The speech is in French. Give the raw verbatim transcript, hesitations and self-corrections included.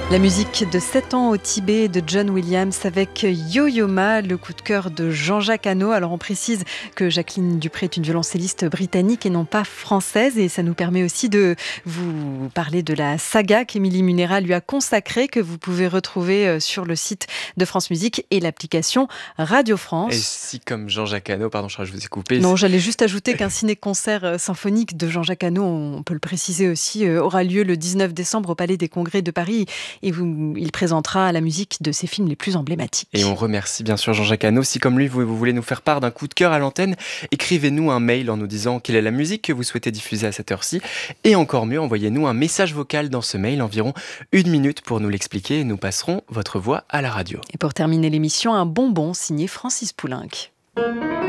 La musique de sept ans au Tibet de John Williams avec Yo-Yo Ma, le coup de cœur de Jean-Jacques Hano. Alors on précise que Jacqueline Dupré est une violoncelliste britannique et non pas française, et ça nous permet aussi de vous parler de la saga qu'Émilie Munera lui a consacrée, que vous pouvez retrouver sur le site de France Musique et l'application Radio France. Et si, comme Jean-Jacques Hano, pardon, je vous ai coupé. Non, j'allais juste ajouter qu'un ciné-concert symphonique de Jean-Jacques Hano, on peut le préciser aussi, aura lieu le dix-neuf décembre au Palais des Congrès de Paris. Et vous, il présentera la musique de ses films les plus emblématiques. Et on remercie bien sûr Jean-Jacques Hano. Si comme lui, vous, vous voulez nous faire part d'un coup de cœur à l'antenne, écrivez-nous un mail en nous disant quelle est la musique que vous souhaitez diffuser à cette heure-ci. Et encore mieux, envoyez-nous un message vocal dans ce mail, environ une minute pour nous l'expliquer, et nous passerons votre voix à la radio. Et pour terminer l'émission, un bonbon signé Francis Poulenc.